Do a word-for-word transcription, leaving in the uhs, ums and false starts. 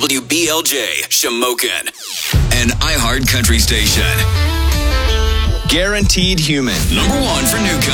W B L J, Shamokin, an iHeart Country station. Guaranteed Human, number one for Newcomb.